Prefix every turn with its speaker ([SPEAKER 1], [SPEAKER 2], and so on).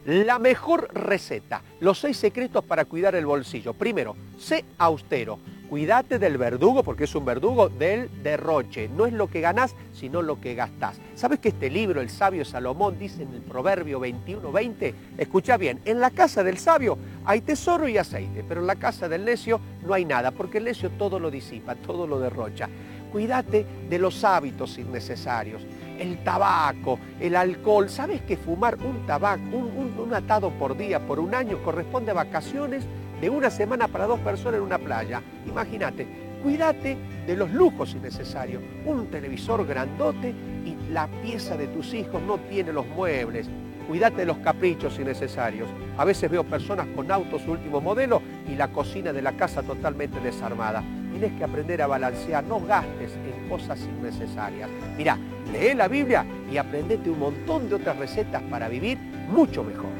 [SPEAKER 1] La mejor receta, los 6 secretos para cuidar el bolsillo. Primero, sé austero. Cuídate del verdugo, porque es un verdugo del derroche. No es lo que ganás, sino lo que gastás. ¿Sabes que este libro, el sabio Salomón, dice en el Proverbio 21:20? Escucha bien, en la casa del sabio hay tesoro y aceite, pero en la casa del necio no hay nada, porque el necio todo lo disipa, todo lo derrocha. Cuídate de los hábitos innecesarios. El tabaco, el alcohol. ¿Sabes que fumar un tabaco, un atado por día, por un año, corresponde a vacaciones de una semana para 2 personas en una playa? Imagínate, cuídate de los lujos innecesarios. Un televisor grandote y la pieza de tus hijos no tiene los muebles. Cuídate de los caprichos innecesarios. A veces veo personas con autos último modelo y la cocina de la casa totalmente desarmada. Tienes que aprender a balancear, no gastes en cosas innecesarias. Mirá, lee la Biblia y aprendete un montón de otras recetas para vivir mucho mejor.